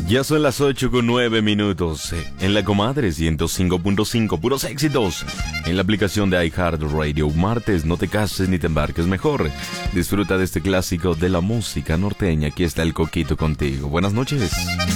Ya son las 8:09 en la Comadre 105.5, puros éxitos. En la aplicación de iHeartRadio, martes, no te cases ni te embarques mejor. Disfruta de este clásico de la música norteña. Aquí está el Coquito contigo. Buenas noches.